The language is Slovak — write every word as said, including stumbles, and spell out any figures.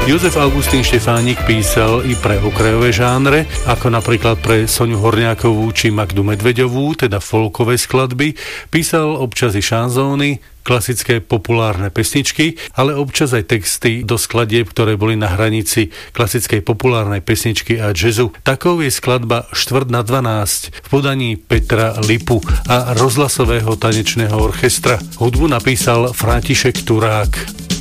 Jozef Augustín Štefánik písal i pre okrajové žánre, ako napríklad pre Soňu Horňákovú či Magdu Medveďovú, teda folkové skladby. Písal občas i šanzóny, klasické populárne pesničky, ale občas aj texty do skladieb, ktoré boli na hranici klasickej populárnej pesničky a jazzu. Takou je skladba Štvrt na dvanásť v podaní Petra Lipu a rozhlasového tanečného orchestra. Hudbu napísal František Turák.